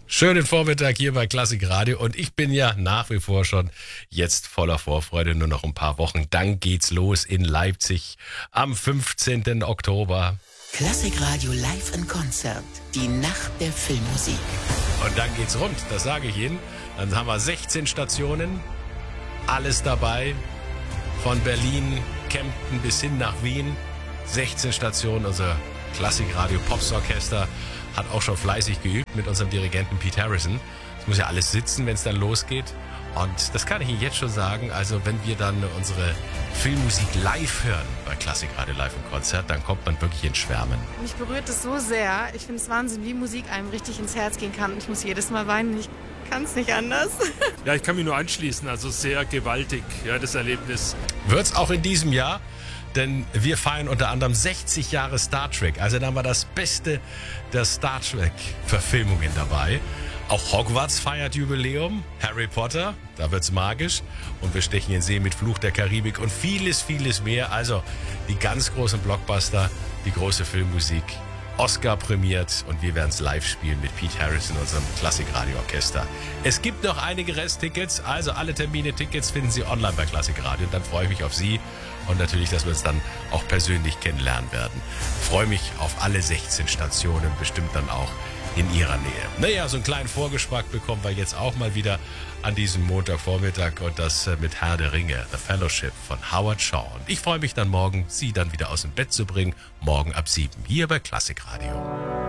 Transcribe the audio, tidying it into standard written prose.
Schönen Vormittag hier bei Klassik Radio und ich bin ja nach wie vor schon jetzt voller Vorfreude. Nur noch ein paar Wochen, dann geht's los in Leipzig am 15. Oktober. Klassik Radio live in Konzert. Die Nacht der Filmmusik. Und dann geht's rund, das sage ich Ihnen. Dann haben wir 16 Stationen, alles dabei. Von Berlin, Kempten bis hin nach Wien. 16 Stationen, unser Klassik Radio Pops Orchester hat auch schon fleißig geübt mit unserem Dirigenten Pete Harrison. Es muss ja alles sitzen, wenn es dann losgeht. Und das kann ich Ihnen jetzt schon sagen. Also wenn wir dann unsere Filmmusik live hören bei Klassik Radio Live im Konzert, dann kommt man wirklich ins Schwärmen. Mich berührt es so sehr. Ich finde es Wahnsinn, wie Musik einem richtig ins Herz gehen kann. Ich muss jedes Mal weinen. Ich kann es nicht anders. Ja, ich kann mich nur anschließen. Also sehr gewaltig, ja, das Erlebnis. Wird's auch in diesem Jahr? Denn wir feiern unter anderem 60 Jahre Star Trek. Also da haben wir das Beste der Star Trek-Verfilmungen dabei. Auch Hogwarts feiert Jubiläum. Harry Potter, da wird's magisch. Und wir stechen in See mit Fluch der Karibik und vieles, vieles mehr. Also die ganz großen Blockbuster, die große Filmmusik, Oscar prämiert und wir werden es live spielen mit Pete Harrison, unserem Klassik-Radio-Orchester. Es gibt noch einige Resttickets, also alle Termine, Tickets finden Sie online bei Klassik Radio. Und dann freue ich mich auf Sie und natürlich, dass wir uns dann auch persönlich kennenlernen werden. Freue mich auf alle 16 Stationen, bestimmt dann auch in Ihrer Nähe. Naja, so einen kleinen Vorgeschmack bekommen wir jetzt auch mal wieder an diesem Montagvormittag und das mit Herr der Ringe, The Fellowship von Howard Shaw. Und ich freue mich dann morgen, Sie dann wieder aus dem Bett zu bringen, morgen ab 7 hier bei Klassik Radio.